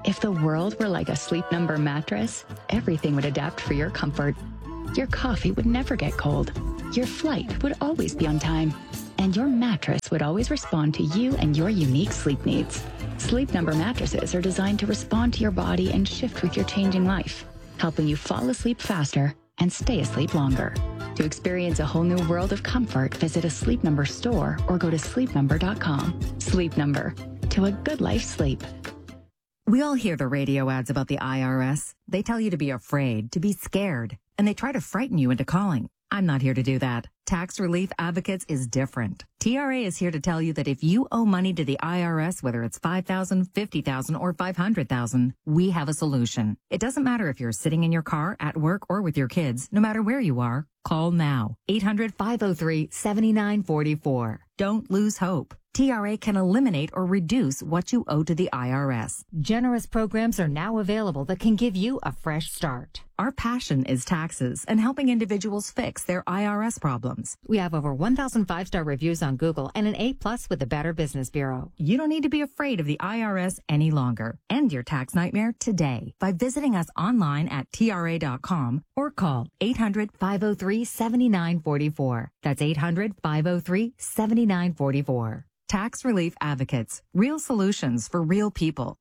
If the world were like a Sleep Number mattress, everything would adapt for your comfort. Your coffee would never get cold. Your flight would always be on time. And your mattress would always respond to you and your unique sleep needs. Sleep Number mattresses are designed to respond to your body and shift with your changing life, helping you fall asleep faster and stay asleep longer. To experience a whole new world of comfort, visit a Sleep Number store or go to sleepnumber.com. Sleep Number. To a good life sleep. We all hear the radio ads about the IRS. They tell you to be afraid, to be scared, and they try to frighten you into calling. I'm not here to do that. Tax Relief Advocates is different. TRA is here to tell you that if you owe money to the IRS, whether it's $5,000, $50,000, or $500,000, we have a solution. It doesn't matter if you're sitting in your car, at work, or with your kids. No matter where you are, call now. 800-503-7944. Don't lose hope. TRA can eliminate or reduce what you owe to the IRS. Generous programs are now available that can give you a fresh start. Our passion is taxes and helping individuals fix their IRS problems. We have over 1,000 five-star reviews on Google and an A+ with the Better Business Bureau. You don't need to be afraid of the IRS any longer. End your tax nightmare today by visiting us online at TRA.com or call 800-503-7944. That's 800-503-7944. Tax Relief Advocates. Real solutions for real people.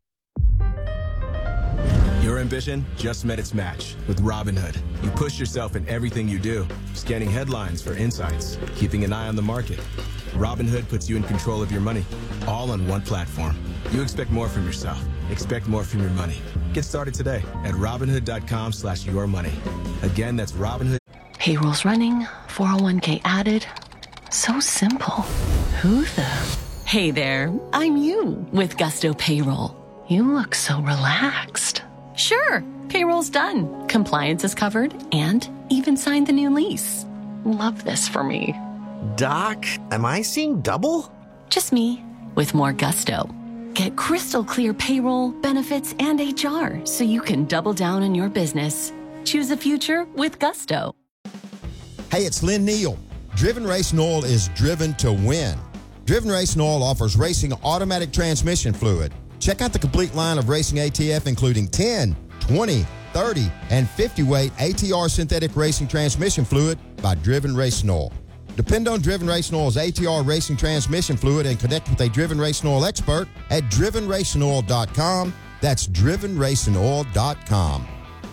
Your ambition just met its match with Robinhood. You push yourself in everything you do, scanning headlines for insights, keeping an eye on the market. Robinhood puts you in control of your money, all on one platform. You expect more from yourself. Expect more from your money. Get started today at Robinhood.com/yourmoney. Again, that's Robinhood. Payroll's running, 401k added. So simple. Who the? Hey there, I'm you with Gusto Payroll. You look so relaxed. Sure, payroll's done. Compliance is covered and even signed the new lease. Love this for me. Doc, am I seeing double? Just me with more gusto. Get crystal clear payroll, benefits, and HR so you can double down on your business. Choose a future with Gusto. Hey, it's Lynn Neal. Driven Racing Oil is driven to win. Driven Racing Oil offers racing automatic transmission fluid. Check out the complete line of racing ATF, including 10, 20, 30, and 50-weight ATR synthetic racing transmission fluid by Driven Racing Oil. Depend on Driven Racing Oil's ATR racing transmission fluid and connect with a Driven Racing Oil expert at drivenracingoil.com. That's drivenracingoil.com.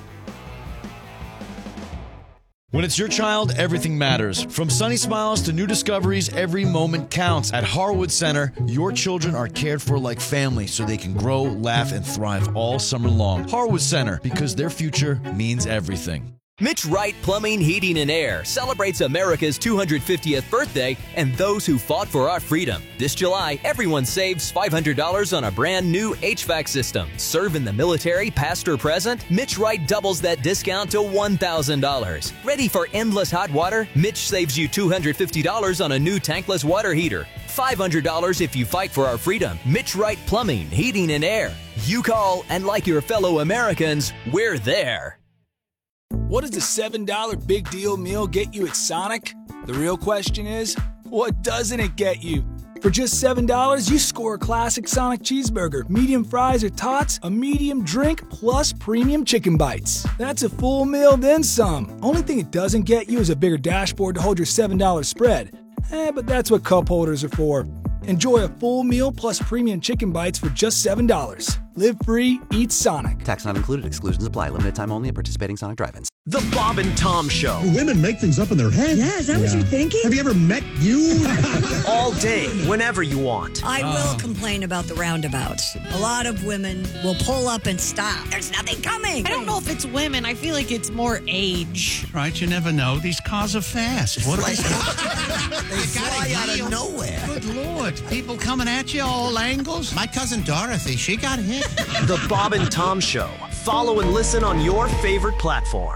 When it's your child, everything matters. From sunny smiles to new discoveries, every moment counts. At Harwood Center, your children are cared for like family so they can grow, laugh, and thrive all summer long. Harwood Center, because their future means everything. Mitch Wright Plumbing, Heating, and Air celebrates America's 250th birthday and those who fought for our freedom. This July, everyone saves $500 on a brand new HVAC system. Serve in the military, past or present? Mitch Wright doubles that discount to $1,000. Ready for endless hot water? Mitch saves you $250 on a new tankless water heater. $500 if you fight for our freedom. Mitch Wright Plumbing, Heating, and Air. You call, and like your fellow Americans, we're there. What does the $7 big deal meal get you at Sonic? The real question is, what doesn't it get you? For just $7, you score a classic Sonic cheeseburger, medium fries or tots, a medium drink, plus premium chicken bites. That's a full meal, then some. Only thing it doesn't get you is a bigger dashboard to hold your $7 spread. But that's what cup holders are for. Enjoy a full meal plus premium chicken bites for just $7. Live free, eat Sonic. Tax not included. Exclusions apply. Limited time only at participating Sonic drive-ins. The Bob and Tom Show. Women make things up in their head. Yeah, is that what you're thinking? Have you ever met you? All day, whenever you want. I will complain about the roundabouts. A lot of women will pull up and stop. There's nothing coming. I don't know if it's women. I feel like it's more age. Right, you never know. These cars are fast. What They fly out of nowhere. Good Lord. People coming at you all angles. My cousin Dorothy, she got hit. The Bob and Tom Show. Follow and listen on your favorite platform.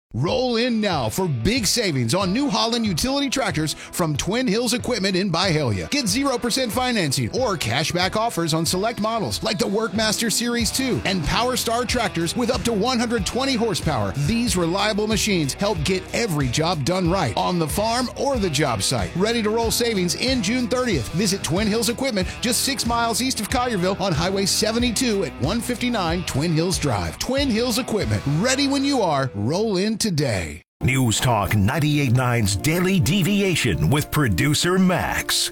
Roll in now for big savings on New Holland utility tractors from Twin Hills Equipment in Byhalia. Get 0% financing or cashback offers on select models like the Workmaster Series 2 and Power Star tractors with up to 120 horsepower. These reliable machines help get every job done right on the farm or the job site. Ready to roll savings in June 30th. Visit Twin Hills Equipment just 6 miles east of Collierville on Highway 72 at 159 Twin Hills Drive. Twin Hills Equipment. Ready when you are. Roll in today. News Talk 98.9's Daily Deviation with producer Max.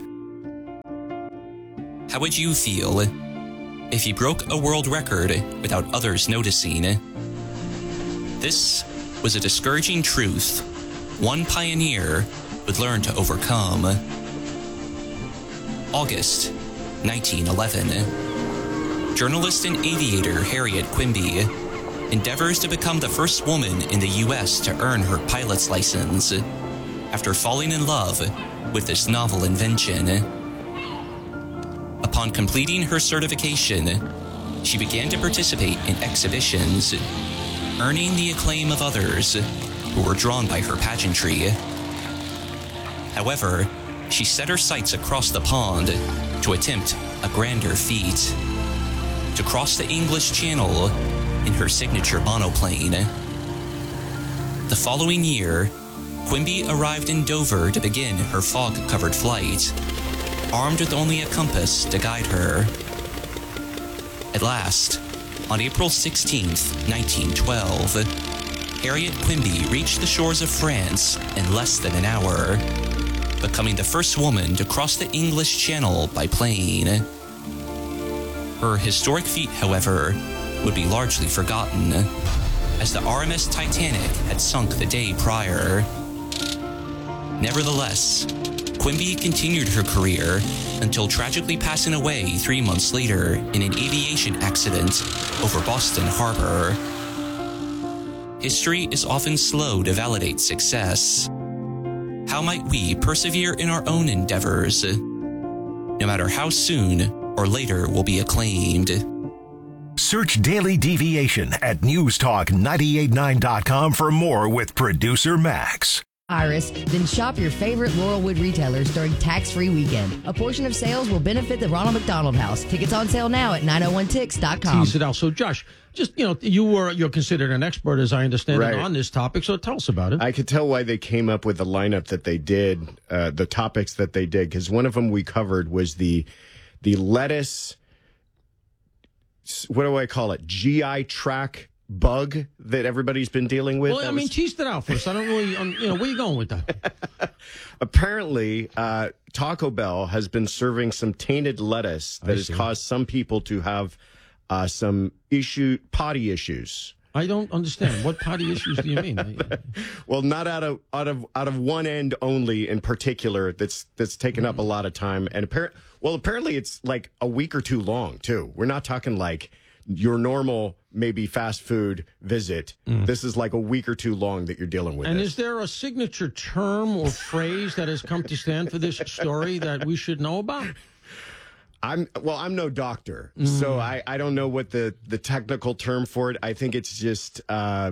How would you feel if you broke a world record without others noticing? This was a discouraging truth one pioneer would learn to overcome. August 1911. Journalist and aviator Harriet Quimby endeavors to become the first woman in the U.S. to earn her pilot's license after falling in love with this novel invention. Upon completing her certification, she began to participate in exhibitions, earning the acclaim of others who were drawn by her pageantry. However, she set her sights across the pond to attempt a grander feat: to cross the English Channel in her signature monoplane. The following year, Quimby arrived in Dover to begin her fog-covered flight, armed with only a compass to guide her. At last, on April 16, 1912, Harriet Quimby reached the shores of France in less than an hour, becoming the first woman to cross the English Channel by plane. Her historic feat, however, would be largely forgotten, as the RMS Titanic had sunk the day prior. Nevertheless, Quimby continued her career until tragically passing away 3 months later in an aviation accident over Boston Harbor. History is often slow to validate success. How might we persevere in our own endeavors, no matter how soon or later we'll be acclaimed? Search Daily Deviation at newstalk989.com for more with producer Max. Iris, then shop your favorite Laurelwood retailers during tax-free weekend. A portion of sales will benefit the Ronald McDonald House. Tickets on sale now at 901tix.com. Tease it out. So, Josh, just, you're considered an expert, as I understand it, on this topic, so tell us about it. I could tell why they came up with the lineup that they did, the topics that they did, because one of them we covered was the lettuce, what do I call it, GI tract bug that everybody's been dealing with. Well, tease it out first. I don't really, where are you going with that? Apparently, Taco Bell has been serving some tainted lettuce that has caused some people to have some potty issues. I don't understand. What potty issues do you mean? Well, not out of one end only in particular. That's taken up a lot of time, and apparently it's like a week or two long too. We're not talking like your normal maybe fast food visit. This is like a week or two long that you're dealing with. And is there a signature term or phrase that has come to stand for this story that we should know about? I'm no doctor, so I don't know what the technical term for it. I think it's just a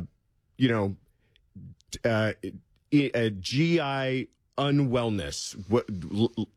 GI unwellness.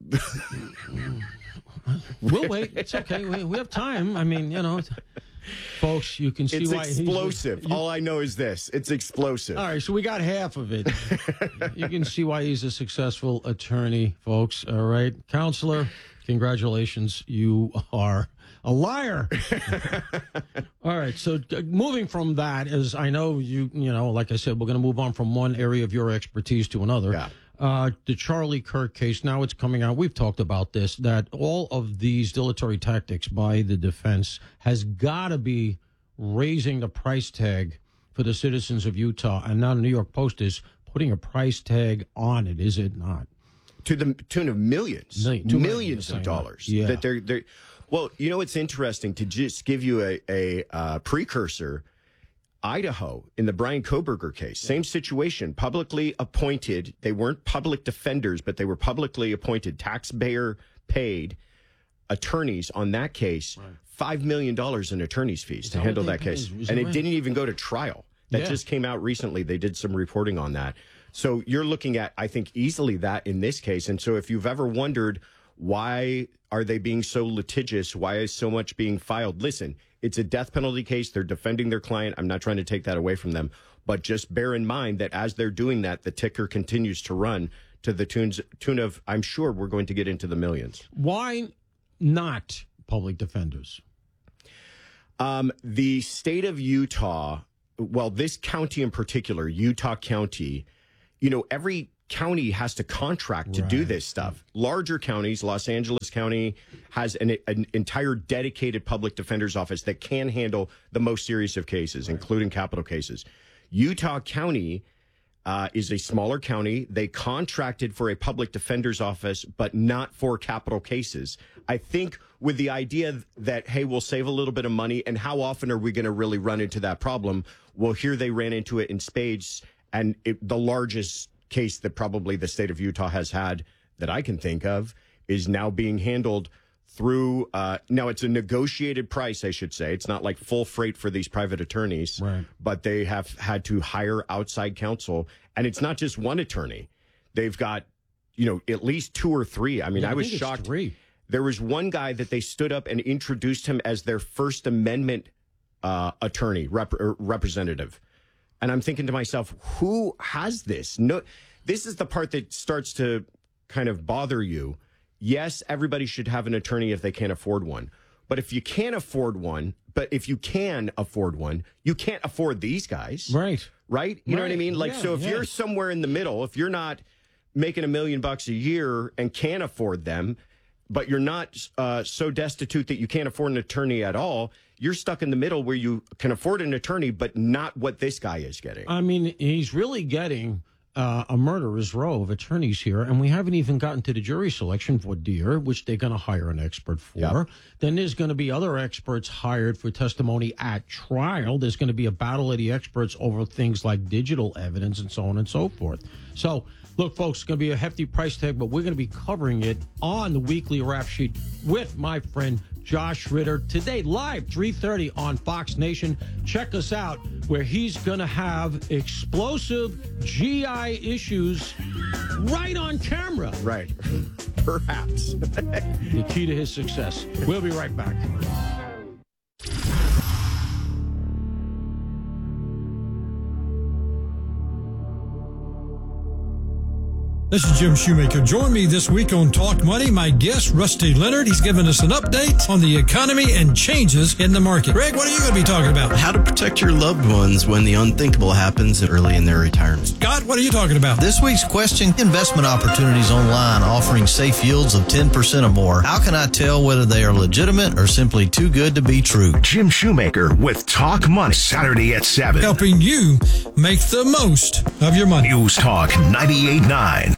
We'll wait. It's okay. We have time. Folks, you can see it's why explosive. All I know is this: it's explosive. All right, so we got half of it. You can see why he's a successful attorney, folks. All right, counselor, congratulations, you are a liar. All right, so moving from that, as I know like I said, we're going to move on from one area of your expertise to another. Yeah. The Charlie Kirk case, now it's coming out. We've talked about this, that all of these dilatory tactics by the defense has got to be raising the price tag for the citizens of Utah. And now the New York Post is putting a price tag on it, is it not? To the tune of millions of dollars. Yeah. That they're well, it's interesting to just give you a precursor. Idaho, in the Brian Kohberger case, same situation, publicly appointed. They weren't public defenders, but they were publicly appointed, taxpayer-paid attorneys on that case, $5 million in attorney's fees to handle that case. And it didn't even go to trial. That just came out recently. They did some reporting on that. So you're looking at, I think, easily that in this case. And so if you've ever wondered, why are they being so litigious? Why is so much being filed? Listen, it's a death penalty case. They're defending their client. I'm not trying to take that away from them. But just bear in mind that as they're doing that, the ticker continues to run to the tune of, I'm sure we're going to get into the millions. Why not public defenders? The state of Utah, well, this county in particular, Utah County, every county has to contract to do this stuff. Larger counties, Los Angeles County has an entire dedicated public defender's office that can handle the most serious of cases, including capital cases. Utah County is a smaller county. They contracted for a public defender's office, but not for capital cases. I think with the idea that, hey, we'll save a little bit of money, and how often are we going to really run into that problem? Well, here they ran into it in spades, and the largest case that probably the state of Utah has had that I can think of is now being handled through, now it's a negotiated price, I should say. It's not like full freight for these private attorneys, but they have had to hire outside counsel. And it's not just one attorney. They've got, at least 2 or 3. I mean, I was shocked. 3. There was one guy that they stood up and introduced him as their First Amendment attorney, representative. And I'm thinking to myself, who has this? No, this is the part that starts to kind of bother you. Yes, everybody should have an attorney if they can't afford one. But if you can't afford one, if you can afford one, you can't afford these guys. Right? You know what I mean? If you're somewhere in the middle, if you're not making $1 million a year and can't afford them, but you're not so destitute that you can't afford an attorney at all, you're stuck in the middle where you can afford an attorney, but not what this guy is getting. I mean, he's really getting a murderer's row of attorneys here, and we haven't even gotten to the jury selection for Deere, which they're going to hire an expert for. Yep. Then there's going to be other experts hired for testimony at trial. There's going to be a battle of the experts over things like digital evidence and so on and so forth. So, look, folks, it's going to be a hefty price tag, but we're going to be covering it on the weekly rap sheet with my friend Josh Ritter today, live 3:30 on Fox Nation. Check us out where he's going to have explosive GI issues right on camera. Right. Perhaps. The key to his success. We'll be right back. This is Jim Shoemaker. Join me this week on Talk Money. My guest, Rusty Leonard. He's giving us an update on the economy and changes in the market. Greg, what are you going to be talking about? How to protect your loved ones when the unthinkable happens early in their retirement. Scott, what are you talking about? This week's question, investment opportunities online offering safe yields of 10% or more. How can I tell whether they are legitimate or simply too good to be true? Jim Shoemaker with Talk Money, Saturday at 7. Helping you make the most of your money. News Talk 98.9.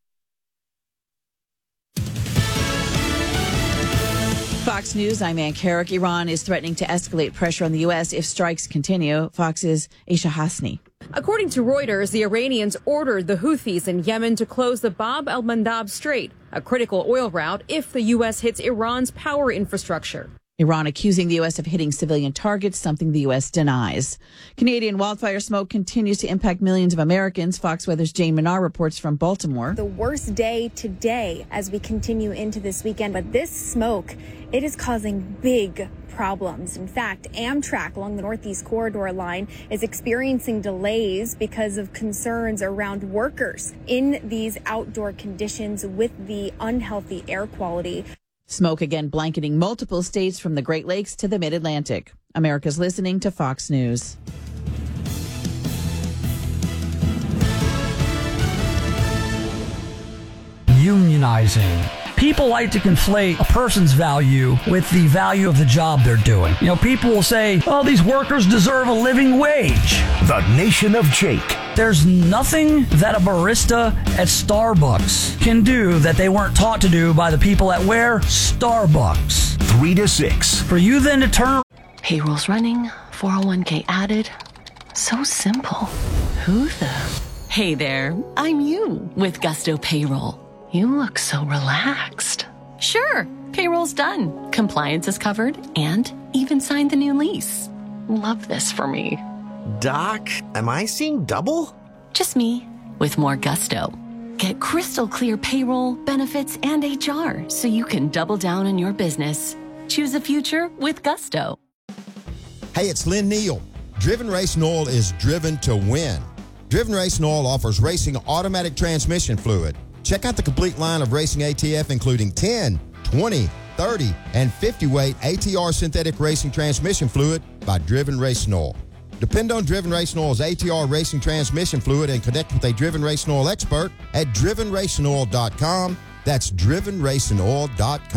Fox News, I'm Ann Carrick. Iran is threatening to escalate pressure on the U.S. if strikes continue. Fox's Aisha Hasni. According to Reuters, the Iranians ordered the Houthis in Yemen to close the Bab el-Mandab Strait, a critical oil route, if the U.S. hits Iran's power infrastructure. Iran accusing the U.S. of hitting civilian targets, something the U.S. denies. Canadian wildfire smoke continues to impact millions of Americans. Fox Weather's Jane Menard reports from Baltimore. The worst day today as we continue into this weekend, but this smoke, it is causing big problems. In fact, Amtrak along the Northeast Corridor line is experiencing delays because of concerns around workers in these outdoor conditions with the unhealthy air quality. Smoke again blanketing multiple states from the Great Lakes to the Mid-Atlantic. America's listening to Fox News. Unionizing. People like to conflate a person's value with the value of the job they're doing. You know, people will say, oh, these workers deserve a living wage. The Nation of Jake. There's nothing that a barista at Starbucks can do that they weren't taught to do by the people at where? Starbucks. 3 to 6. For you then to turn... Payroll's running, 401k added. So simple. Who the... Hey there, I'm you with Gusto Payroll. You look so relaxed. Sure, payroll's done. Compliance is covered and even signed the new lease. Love this for me. Doc, am I seeing double? Just me, with more gusto. Get crystal clear payroll, benefits, and HR so you can double down on your business. Choose a future with gusto. Hey, it's Lynn Neal. Driven Racing Oil is driven to win. Driven Racing Oil offers racing automatic transmission fluid. Check out the complete line of racing ATF, including 10, 20, 30, and 50 weight ATR synthetic racing transmission fluid by Driven Racing Oil. Depend on Driven Racing Oil's ATR racing transmission fluid and connect with a Driven Racing Oil expert at drivenracingoil.com. That's drivenracingoil.com.